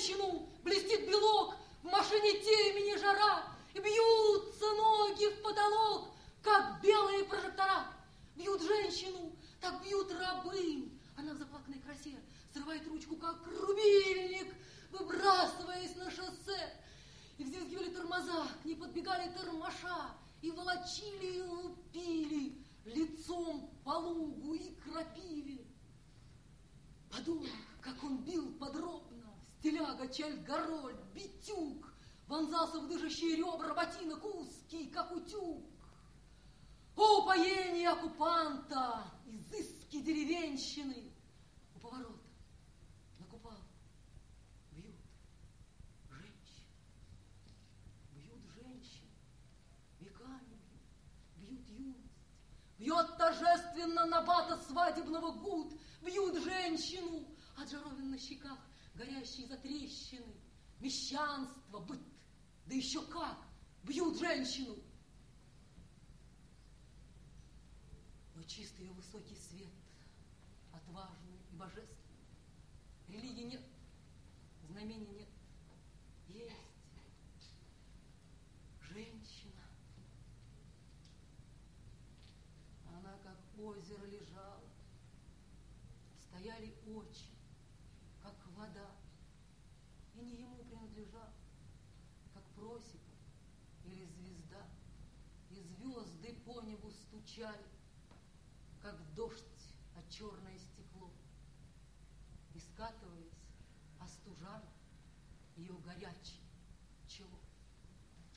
женщину, блестит белок, в машине темени жара, и бьются ноги в потолок, как белые прожектора. Бьют женщину, так бьют рабынь. Она в заплаканной красе срывает ручку, как рубильник, выбрасываясь на шоссе. И взвизгивали тормоза, к ней подбегали тормоша, и волочили и лупили лицом по лугу и крапиве. Подумай, как он бил подробно, стиляга, чальгароль, битюк, вонзался в дышащие ребра ботинок узкий, как утюг. О, упоение оккупанта, изыски деревенщины! У поворота на Купалу бьют женщин, веками бьют юность, бьет торжественно набата свадебного гуд, бьют женщину, от жаровин на щеках горящие затрещины, мещанство, быт, да еще как, бьют женщину. Но чистый ее высокий свет, отважный и божественный. Религии нет, знамений нет. Есть женщина. Она как озеро лежала, стояли очи, как вода, и не ему принадлежала, как просека или звезда, и звезды по небу стучали, как дождь о черное стекло, и, скатываясь, остужали ее горячий